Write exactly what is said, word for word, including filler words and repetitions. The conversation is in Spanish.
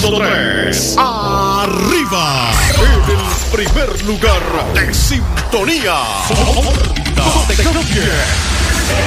punto tres. Arriba. En el primer lugar de sintonía. No te cambies.